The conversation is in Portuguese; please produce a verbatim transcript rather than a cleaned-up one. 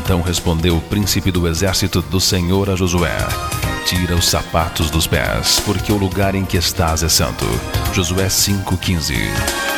Então respondeu o príncipe do exército do Senhor a Josué: tira os sapatos dos pés, porque o lugar em que estás é santo. Josué cinco, quinze.